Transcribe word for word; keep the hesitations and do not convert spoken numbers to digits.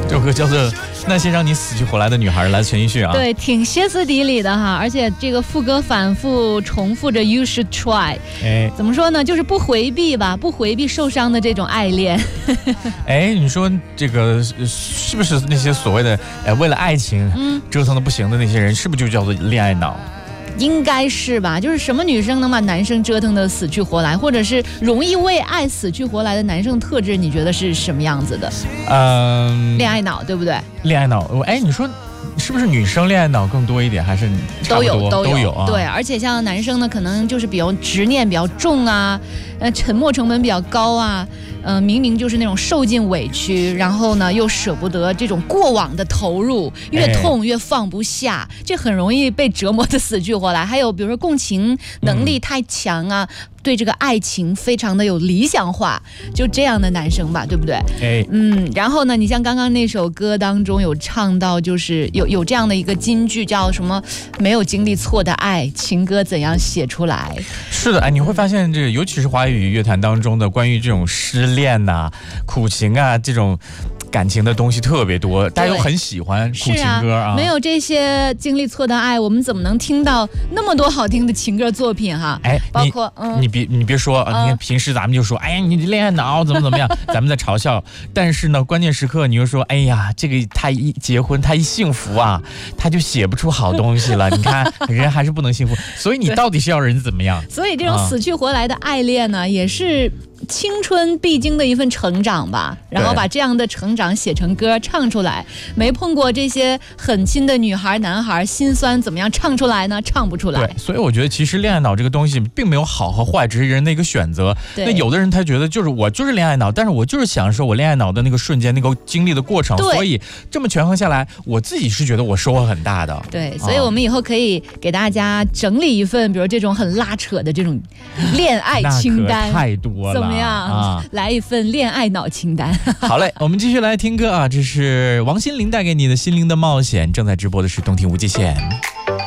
这首歌叫做《那些让你死去活来的女孩》，来自陈奕迅啊。 对，挺歇斯底里的哈，而且这个副歌反复重复着 "You should try"， 哎， 怎么说呢？就是不回避吧，不回避受伤的这种爱恋。 哎，你说这个是不是那些所谓的哎为了爱情折腾的不行的那些人，是不是就叫做恋爱脑？ 应该是吧，就是什么女生能把男生折腾得死去活来，或者是容易为爱死去活来的男生特质，你觉得是什么样子的？ 嗯， 恋爱脑，对不对？ 恋爱脑，哎，你说是不是女生恋爱脑更多一点，还是差不多都有都有都有啊？ 对，而且像男生呢，可能就是比较执念比较重啊，呃，沉没成本比较高啊。呃，明明就是那种受尽委屈，然后呢又舍不得这种过往的投入，越痛越放不下，这很容易被折磨得死去活来。还有比如说共情能力太强啊，嗯、对这个爱情非常的有理想化，就这样的男生吧，对不对？ 哎， 嗯，然后呢，你像刚刚那首歌当中有唱到，就是有有这样的一个金句，叫什么？没有经历错的爱，情歌怎样写出来？ 是的，哎，你会发现这个，尤其是华语乐坛当中的关于这种失恋呐、啊、苦情啊这种感情的东西特别多，大家都很喜欢苦情歌 啊, 啊。 没有这些经历错的爱，我们怎么能听到那么多好听的情歌作品哈？ 哎， 包括你、嗯、你别你别说，嗯、你看平时咱们就说，哎呀，你恋爱脑怎么怎么样，咱们在嘲笑。但是呢，关键时刻你又说，哎呀，这个他一结婚，他一幸福啊，他就写不出好东西了。你看人还是不能幸福，所以你到底是要人怎么样？ 所以这种死去活来的爱恋呢，啊、也是青春必经的一份成长吧，然后把这样的成长写成歌唱出来。没碰过这些很亲的女孩男孩，心酸怎么样唱出来呢？唱不出来。 对，所以我觉得其实恋爱脑这个东西并没有好和坏，只是人的一个选择。那有的人他觉得就是我就是恋爱脑，但是我就是享受我恋爱脑的那个瞬间那个经历的过程，所以这么权衡下来，我自己是觉得我收获很大的。 对，所以我们以后可以给大家整理一份，比如这种很拉扯的这种恋爱清单， 太多了， 怎么样啊？来一份恋爱脑清单。 好嘞，我们继续来听歌啊，这是王心凌带给你的心灵的冒险，正在直播的是动听无极限。